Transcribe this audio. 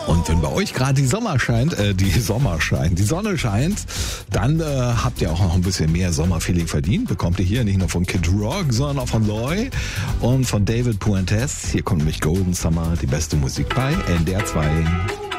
Und wenn bei euch gerade die Sonne scheint, dann habt ihr auch noch ein bisschen mehr Sommerfeeling verdient. Bekommt ihr hier nicht nur von Kid Rock, sondern auch von Loy und von David Puentes. Hier kommt nämlich Golden Summer, die beste Musik bei NDR 2.